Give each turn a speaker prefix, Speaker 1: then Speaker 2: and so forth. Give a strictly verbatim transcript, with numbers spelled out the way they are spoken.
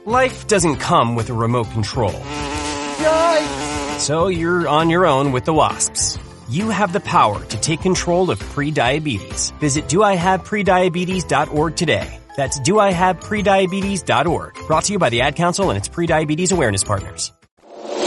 Speaker 1: Life doesn't come with a remote control.
Speaker 2: Yikes!
Speaker 1: So you're on your own with the wasps. You have the power to take control of prediabetes. Visit do I have prediabetes dot org today. That's do I have prediabetes dot org. Brought to you by the Ad Council and its prediabetes awareness partners.